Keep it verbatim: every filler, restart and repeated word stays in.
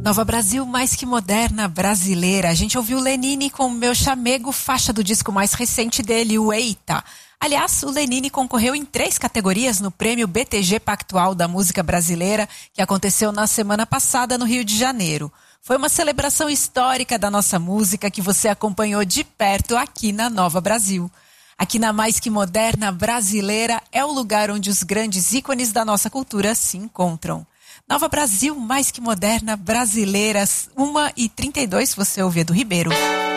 Nova Brasil, mais que moderna, brasileira. A gente ouviu Lenine com Meu Chamego, faixa do disco mais recente dele, o Eita. Aliás, o Lenine concorreu em três categorias no prêmio B T G Pactual da Música Brasileira, que aconteceu na semana passada no Rio de Janeiro. Foi uma celebração histórica da nossa música que você acompanhou de perto aqui na Nova Brasil. Aqui na Mais Que Moderna Brasileira é o lugar onde os grandes ícones da nossa cultura se encontram. Nova Brasil, Mais Que Moderna Brasileira, uma e trinta e dois, você ouviu do Ribeiro.